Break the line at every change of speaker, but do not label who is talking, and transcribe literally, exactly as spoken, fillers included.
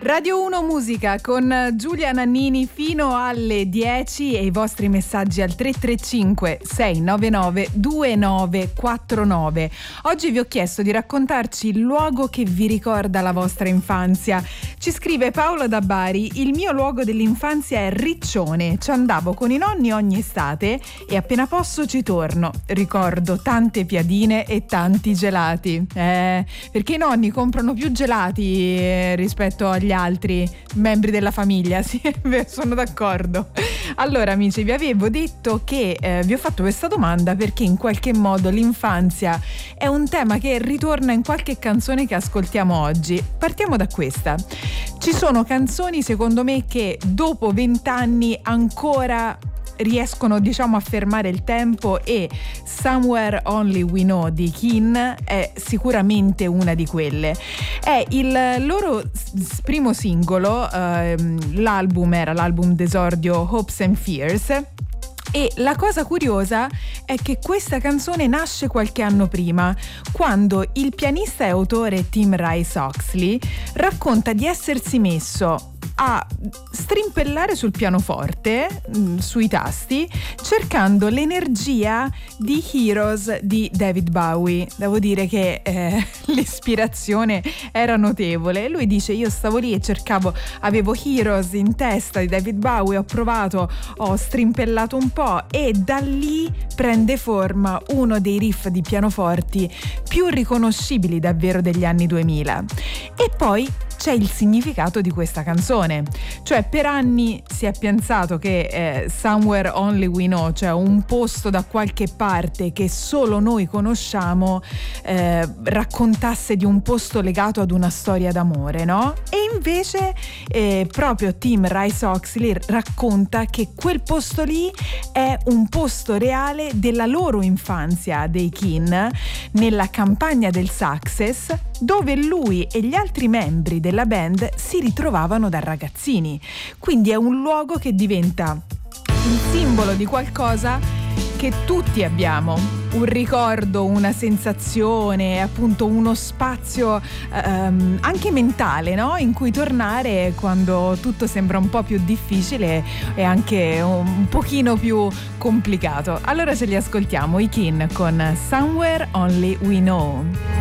Radio uno Musica con Giulia Nannini fino alle dieci e i vostri messaggi al tre tre cinque sei nove nove due nove quattro nove. Oggi vi ho chiesto di raccontarci il luogo che vi ricorda la vostra infanzia. Ci scrive Paolo da Bari: il mio luogo dell'infanzia è Riccione, ci andavo con i nonni ogni estate e appena posso ci torno. Ricordo tante piadine e tanti gelati, eh, perché i nonni comprano più gelati eh, rispetto agli altri membri della famiglia. Sì, sono d'accordo. Allora amici, vi avevo detto che eh, vi ho fatto questa domanda perché in qualche modo l'infanzia è un tema che ritorna in qualche canzone che ascoltiamo oggi. Partiamo da questa. Ci sono canzoni secondo me che dopo vent'anni ancora riescono, diciamo, a fermare il tempo, e Somewhere Only We Know di Keane è sicuramente una di quelle. È il loro primo singolo, ehm, l'album era l'album d'esordio Hopes and Fears. E la cosa curiosa è che questa canzone nasce qualche anno prima, quando il pianista e autore Tim Rice-Oxley racconta di essersi messo a strimpellare sul pianoforte, mh, sui tasti, cercando l'energia di Heroes di David Bowie. Devo dire che eh, l'ispirazione era notevole. Lui dice: io stavo lì e cercavo, avevo Heroes in testa di David Bowie, ho provato, ho strimpellato un po' e da lì prende forma uno dei riff di pianoforti più riconoscibili davvero degli anni duemila. E poi c'è il significato di questa canzone, cioè per anni si è pensato che eh, Somewhere Only We Know, cioè un posto da qualche parte che solo noi conosciamo, eh, raccontasse di un posto legato ad una storia d'amore, no? E invece eh, proprio Tim Rice-Oxley racconta che quel posto lì è un posto reale della loro infanzia, dei Keane, nella campagna del Success, dove lui e gli altri membri della band si ritrovavano da ragazzini. Quindi è un luogo che diventa il simbolo di qualcosa che tutti abbiamo, un ricordo, una sensazione, appunto uno spazio ehm, anche mentale, no? In cui tornare quando tutto sembra un po' più difficile e anche un pochino più complicato. Allora ce li ascoltiamo, i Keane con Somewhere Only We Know.